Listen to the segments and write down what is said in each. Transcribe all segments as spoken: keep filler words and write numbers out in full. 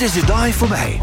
is de dag voorbij.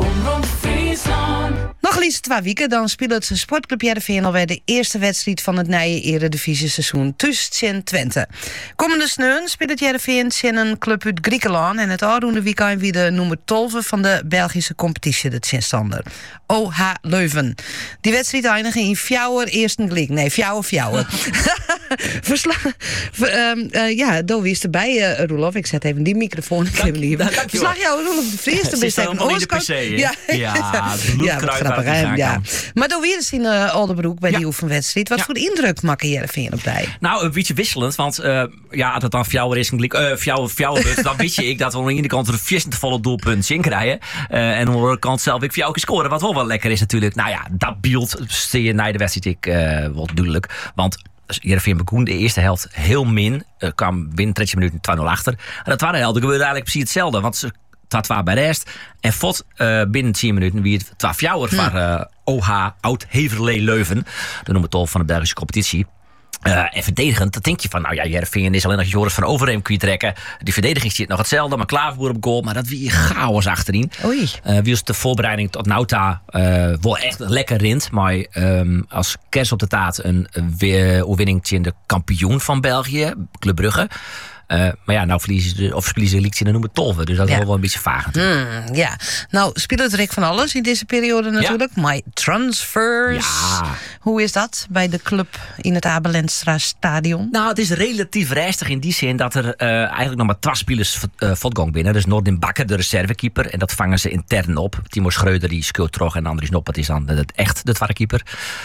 Nog liefst twee weken, dan speelt het Sportclub Heerenveen alweer de eerste wedstrijd van het nieuwe Eredivisie-seizoen tussen Twente. Komende sneun speelt het Heerenveen tegen een club uit Griekenland en het aandoende weekend wie de nummer twaalf van de Belgische competitie de tegenstander. O H Leuven. Die wedstrijd eindigen in Fjouwer eerste gelijk. Nee, Fjouwer, Fjouwer. Versla... Ver, um, uh, ja, Doe is erbij, uh, Roelof. Ik zet even die microfoon. Ik heb hem Verslag jou, Roelof de Vries. Het is allemaal in de P C, hè? Ja, ja, bloedkruid ja, ja. Maar Doe weer eens in uh, Alderbroek bij ja. die oefenwedstrijd. Wat ja. voor indruk maakt Heerenveen op die? Nou, een beetje wisselend. Want uh, ja, als het dan Fjouwer is, uh, Fjouwer, Fjouwer wordt, dan weet je ik dat we aan de ene kant de vierste volle doelpunt in krijgen. Uh, en aan de andere kant zelf ik Fjouwer scoren. Wat wel wel lekker is natuurlijk. Nou ja, dat beeld zie je na de wedstrijd ik uh, wel duidelijk. Want Heerenveen begon de eerste helft heel min. Uh, kwam binnen dertien minuten twee nul achter. En dat waren helden gebeurde eigenlijk precies hetzelfde. Want ze het was bij de rest. En fot uh, binnen tien minuten wie het twaalf Fjouwer van uh, O H Oud-Heverlee Leuven. De nummer twaalf van de Belgische competitie. Uh, en verdedigend, dan denk je van, nou ja, Heerenveen is alleen nog Joris van Overheem kun je trekken. Die verdediging zit nog hetzelfde, maar Klaverboer op goal. Maar dat wie chaos achterin. Oei. Uh, wie is de voorbereiding tot Nauta uh, wel echt lekker rint. Maar um, als kers op de taart een uh, overwinning in de kampioen van België, Club Brugge. Uh, maar ja, nou verliezen ze, of verliezen ze in de nummer twaalf. Dus dat is ja. wel een beetje vaag. Hmm, ja, nou speelt het Rick van alles in deze periode natuurlijk. Ja. My transfers. Ja. Hoe is dat bij de club in het Abelenstra Stadion? Nou, het is relatief rustig in die zin dat er uh, eigenlijk nog maar twee spelers uh, voortgang binnen. Dus Nordin Bakker, de reservekeeper. En dat vangen ze intern op. Timo Schreuder, die skeurt terug. En Andries Noppert is dan het echt de tweede keeper.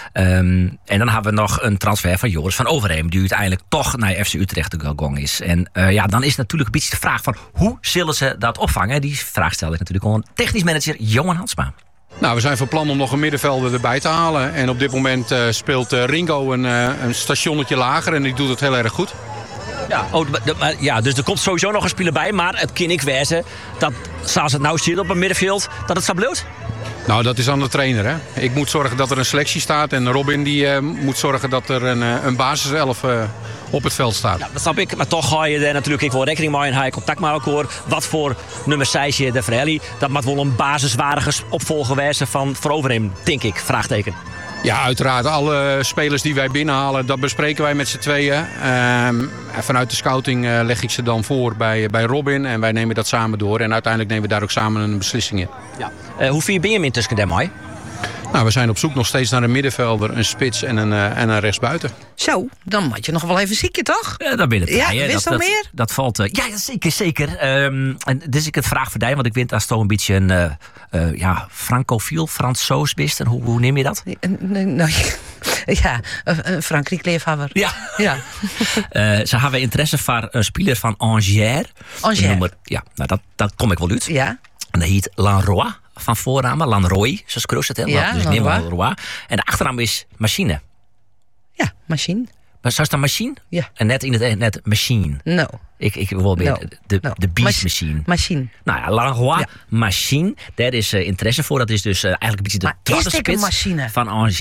Um, en dan hebben we nog een transfer van Joris van Overheem. Die uiteindelijk toch naar F C Utrecht gegaan is. En Uh, ja, dan is natuurlijk een beetje de vraag van hoe zullen ze dat opvangen? Die vraag stelde ik natuurlijk aan technisch manager Johan Hansma. Nou, we zijn van plan om nog een middenvelder erbij te halen. En op dit moment uh, speelt uh, Ringo een, uh, een stationnetje lager en die doet het heel erg goed. Ja, oh, de, de, ja, dus er komt sowieso nog een speler bij. Maar het kan ik wijzen dat, zoals het nou zit op een middenveld, dat het zo bloot. Nou, dat is aan de trainer, hè. Ik moet zorgen dat er een selectie staat. En Robin die uh, moet zorgen dat er een, uh, een basiself uh, op het veld staat. Ja, dat snap ik. Maar toch ga je er natuurlijk ik wel rekening mee en ga je contact met elkaar. Wat voor nummer zes je de Verhelli. Dat moet wel een basiswaardige opvolger wijzen van voor Overheem, denk ik. Vraagteken. Ja, uiteraard. Alle spelers die wij binnenhalen, dat bespreken wij met z'n tweeën. Um, vanuit de scouting uh, leg ik ze dan voor bij, bij Robin. En wij nemen dat samen door. En uiteindelijk nemen we daar ook samen een beslissing in. Ja. Uh, hoe vind je Benjamin tussen daarmee? Nou, we zijn op zoek nog steeds naar een middenvelder, een spits en een, uh, en een rechtsbuiten. Zo, dan moet je nog wel even ziekje, toch? Ja, dan ben je het. Ja, ja, wist dat, al dat, meer? Dat valt. Uh, ja, zeker, zeker. Um, en dus ik het vraag voor jou, want ik vind dat toch een beetje een uh, uh, ja, francofiel, Fransoos bist. En hoe, hoe neem je dat? Nee, nou, ja, uh, Frankrijk-leefhaver. Ja. ja. uh, ze hebben interesse voor een speler van Angers. Angers. Ja, nou, dat, dat kom ik wel uit. Ja. En dat heet Lanroy van voornaam, Lanroy, zoals Kroos het. Ja, dus neem maar Lanroy. En de achternaam is Machine. Ja, machine. Maar zou het dan machine? Ja. En net in het net machine. No. Ik, ik wil weer no. de, no. de beast machine. Machine. Nou ja, Lanroy ja. machine. Daar is uh, interesse voor. Dat is dus uh, eigenlijk een beetje de tratte spits van Angers.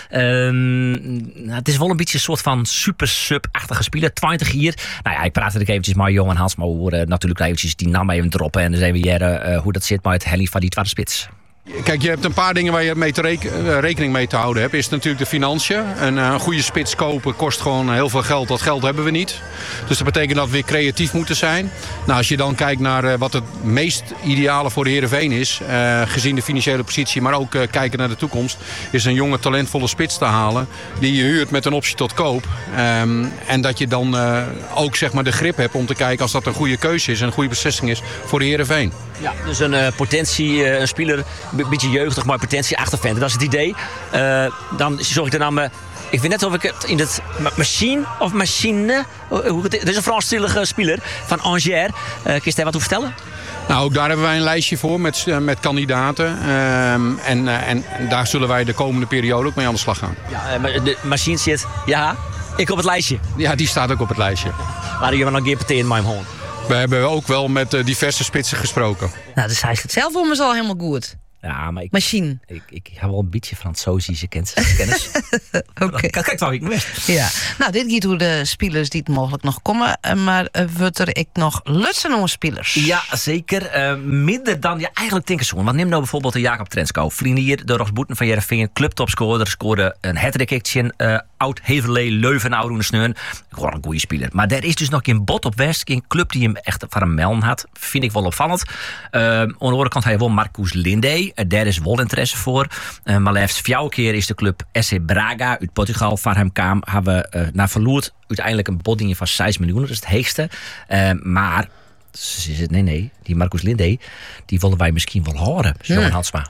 Um, nou, het is wel een beetje een soort van super sub-achtige speler. twintig hier. Nou ja, ik praat er eventjes met Johan Hans. Maar we horen natuurlijk eventjes die naam even droppen. En dan zijn we hier uh, hoe dat zit met het Helly van die tweede spits. Kijk, je hebt een paar dingen waar je mee te reken, rekening mee te houden hebt. Is natuurlijk de financiën. Een, een goede spits kopen kost gewoon heel veel geld. Dat geld hebben we niet. Dus dat betekent dat we weer creatief moeten zijn. Nou, als je dan kijkt naar uh, wat het meest ideale voor de Heerenveen is, Uh, gezien de financiële positie, maar ook uh, kijken naar de toekomst, is een jonge talentvolle spits te halen. Die je huurt met een optie tot koop. Um, en dat je dan uh, ook zeg maar de grip hebt om te kijken als dat een goede keuze is. En een goede beslissing is voor de Heerenveen. Ja, dus een uh, potentie, uh, een speler, een beetje jeugdig, maar potentie achterventen. Dat is het idee. Uh, dan zorg ik er dan... Uh, ik weet net of ik het in het machine of machine... Het is een Franstalige speler van Angers. Uh, kun je daar wat over vertellen? Nou, ook daar hebben wij een lijstje voor met, uh, met kandidaten. Um, en, uh, en daar zullen wij de komende periode ook mee aan de slag gaan. Ja, uh, de machine zit... Ja, ik op het lijstje. Ja, die staat ook op het lijstje. Waar je nog een keer meteen in mijn hand. We hebben ook wel met uh, diverse spitsen gesproken. Nou, dus hij is het zelf om is al helemaal goed. Ja, maar ik, Machine. Ik, ik heb wel een beetje Fransozische kennis. kennis. Oké. Kijk, kijk, ik best. Ja. Nou, dit gaat hoe de spelers die het mogelijk nog komen. Maar uh, wordt er ik nog Lutsen spelers? Ja, zeker. Uh, minder dan je eigenlijk denken zo. Want neem nou bijvoorbeeld de Jacob Trensko. Vlienier, de Roxboeten van Heerenveen, clubtopscorer. Scoorde een hat-trick uh, oud Heverlee, Leuven, Oude Sneun. Gewoon een goede speler. Maar er is dus nog geen bot op West. Geen club die hem echt van een melden had. Vind ik wel opvallend. Uh, aan de andere kant hij wel Marcus Linde. Uh, daar is wel interesse voor. Uh, maar liefst vier keer is de club S C Braga uit Portugal van hem kwam. Hebben we uh, naar verloord. Uiteindelijk een bodding van zes miljoen. Dat is het heegste. Uh, maar, nee, nee. Die Marcus Linde, die willen wij misschien wel horen. Johan hmm. Hansma.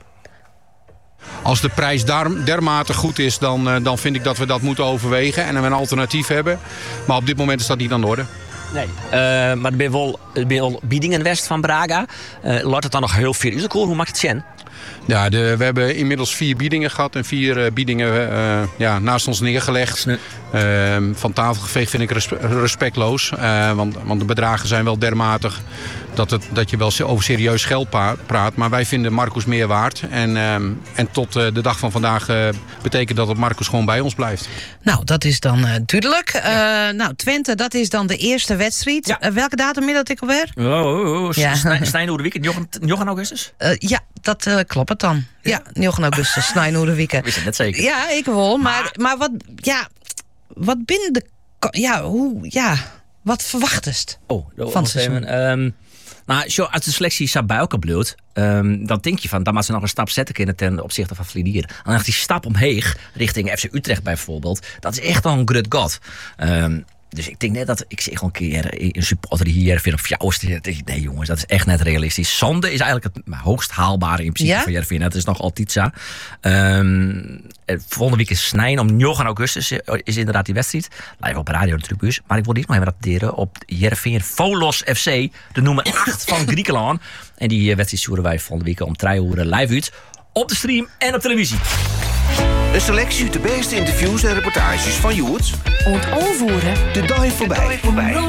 Als de prijs daar, dermate goed is, dan, uh, dan vind ik dat we dat moeten overwegen. En we een alternatief hebben. Maar op dit moment is dat niet aan de orde. Nee, uh, maar er zijn wel, wel biedingen west van Braga. Uh, laat het dan nog heel veel. Is het cool? Hoe maakt het Chen? Ja, de, we hebben inmiddels vier biedingen gehad. En vier uh, biedingen uh, ja, naast ons neergelegd. Uh, van tafel geveegd vind ik respectloos. Uh, want, want de bedragen zijn wel dermatig dat, het, dat je wel over serieus geld praat. Maar wij vinden Marcus meer waard. En, uh, en tot uh, de dag van vandaag uh, betekent dat dat Marcus gewoon bij ons blijft. Nou, dat is dan uh, duidelijk. Uh, ja. Nou, Twente, dat is dan de eerste wedstrijd. Ja. Uh, welke datum is dat ik alweer? Oh, oh, oh. Ja. Snijden de weekend, negen augustus? Uh, ja, dat uh, klopt het dan. Ja, negen augustus, snijden de weekend. Wist het net zeker? Ja, ik wel. Maar, maar, maar wat, ja, wat binnen de... Ja, hoe, ja, wat verwachtest oh, van het seizoen? Um, nou, zo als de selectie staat bij elkaar bloot, um, dan denk je van, dan moet ze nog een stap zetten kunnen ten opzichte van Vlienier. En dan die stap omheen, richting F C Utrecht bijvoorbeeld, dat is echt wel een grut god. Um, Dus ik denk net dat ik zeg gewoon een keer een supporter hier weer op jou. Nee jongens, dat is echt net realistisch. Zonde is eigenlijk het hoogst haalbare in principe ja? van Heerenveen. Dat is nog altijd zo. Um, volgende week is Snijn om negen augustus is inderdaad die wedstrijd. Live op radio natuurlijk. Maar ik wil niet nog even rapporteren op Heerenveen Volos F C. De nummer acht van Griekenland. En die wedstrijd sturen wij volgende week om drie uur live uit. Op de stream en op televisie. Een selectie uit de beste interviews en reportages van Joert. Ontovervoeren. De dag voorbij. voorbij.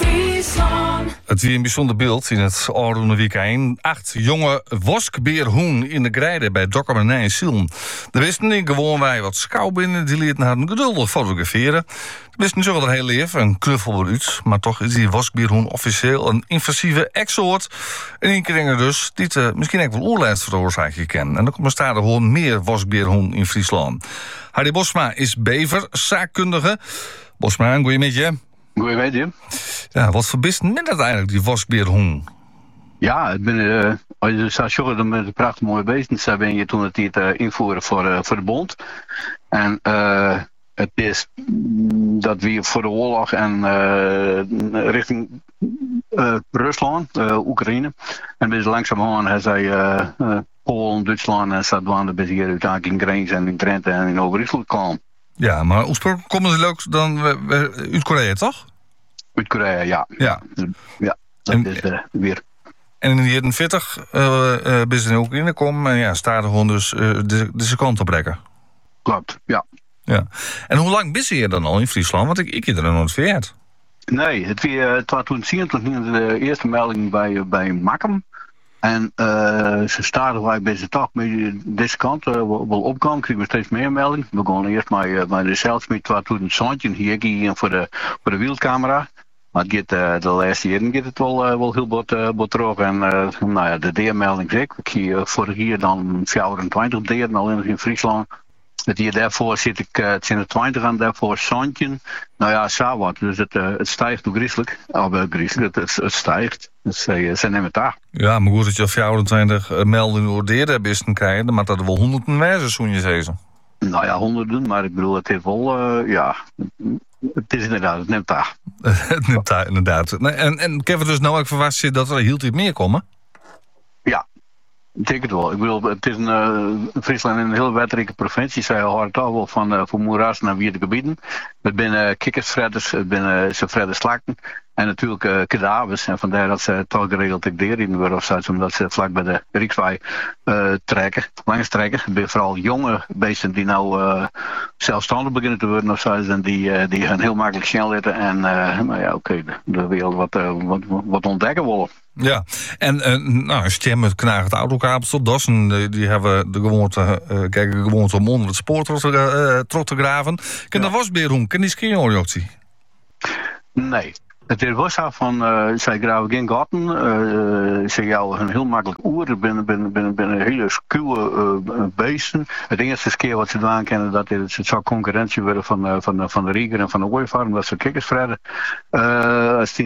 Het weer een bijzonder beeld in het Alroende weekend. Acht jonge woskbeerhoen in de grijde bij Dokkermenij in Zielen. De wisten gewoon wij wat schouw binnen, die lieten haar geduldig fotograferen. De wisten zo wel een heel leven, een knuffel uit. Maar toch is die woskbeerhoen officieel een invasieve exoort. En in kringen dus, die het uh, misschien ook wel oerlijst veroorzaken kan. En dan komt er staat er gewoon meer woskbeerhoen in Friesland. Harry Bosma is bever, zaakkundige. Bosma, een goeie met je. Goeie met je. Ja, wat verbist met dat eigenlijk, die wasbeerhoen? Ja, het ben, uh, als je zou zeggen, dan ben je prachtig mooie beesten. Zo ben je toen het hier uh, invoeren voor, uh, voor de bond. En uh, het is dat we voor de oorlog en uh, richting uh, Rusland, uh, Oekraïne. En we zijn langzamerhand, hij zei uh, uh, Polen, Duitsland en Zuid-Vlaanderen, bij hier uiteindelijk in Grijns en in Drenthe en in Overijssel kwamen. Ja, maar oorspronkelijk komen ze ook dan uit Korea, toch? Uit Korea, ja. Ja, ja dat en, is uh, weer. En in de jaren veertig uh, uh, ben ze in Oekraïne komen en ja, staan er gewoon dus uh, de, de kant op rekken. Klopt, ja. Ja. En hoe lang ben je hier dan al in Friesland? Want ik, ik heb er nooit verjaard. Nee, het was toen de eerste melding bij, bij Makkum. En uh, ze starten wij bij ze toch met deze kant uh, wel opkomen, kregen we steeds meer meldingen. We gaan eerst maar uh, bij de Zelsmit, waar toen een zandje hier ging voor de, voor de wieldcamera. Maar het gaat, uh, de laatste jaren gaat het wel, uh, wel heel wat, uh, wat terug. En uh, nou ja, de deermelding zeg ik. Uh, vorig jaar dan vierentwintig deren al in Friesland. Het hier daarvoor zit ik, uh, het zijn er twintig en daarvoor zandje. Nou ja, zo wat. Dus het, uh, het stijgt ook griezelig. Oh, wel griezelig, het, het, het stijgt. Dus ze, ze nemen het daar. Ja, maar goed dat je al vierentwintig meldingen door deer hebt is krijgen, dan maakt dat er wel honderden wijzen, zo'n je zezen. Nou ja, honderden, maar ik bedoel, het heeft wel, uh, ja, het is inderdaad, het neemt daar. Het neemt daar, inderdaad. En, en ik heb er dus nou ook verwacht zit dat er heel iets meer komen? Ja, ik denk het wel. Ik bedoel, het is een, uh, Friesland een heel wetrijke provincie, zij hoort al wel van, uh, van moeras naar wierde gebieden. Het zijn uh, kikkersfredders, het zijn uh, ze fredder slakken. En natuurlijk uh, kadavers. En vandaar dat ze toch geregeld ik deerrieden worden of zoiets. Omdat ze vlak bij de Rijksweg uh, trekken. Langs trekken. Het zijn vooral jonge beesten die nou uh, zelfstandig beginnen te worden of zoiets. En die, uh, die gaan heel makkelijk snel zitten. En uh, nou ja, oké, okay, de, de wereld wat, uh, wat, wat ontdekken willen. Ja, en uh, nou, stemmen knagend autokapsel. Dassen, die hebben de gewoonte, uh, kijken de gewoonte om onder het spoor terug te, uh, terug te graven. Ken ja. de wasbeerhoen, ken die skiorjoctie? Nee. Het is was af van, uh, zij graven geen gaten, uh, ze jouwen een heel makkelijk oer, binnen, binnen, binnen, binnen hele schuwe uh, beesten. Het eerste keer wat ze doen kennen, dat het, het zou concurrentie worden van, uh, van, van de Rieger en van de Ooifarm, dat ze kikkers vreden. Uh, als die